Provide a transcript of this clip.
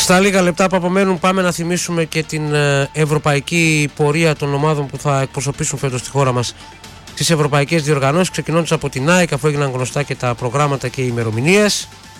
Στα λίγα λεπτά που απομένουν πάμε να θυμίσουμε και την ευρωπαϊκή πορεία των ομάδων που θα εκπροσωπήσουν φέτος τη χώρα μας στις ευρωπαϊκές διοργανώσεις, ξεκινώντας από την ΑΕΚ, αφού έγιναν γνωστά και τα προγράμματα και οι ημερομηνίες.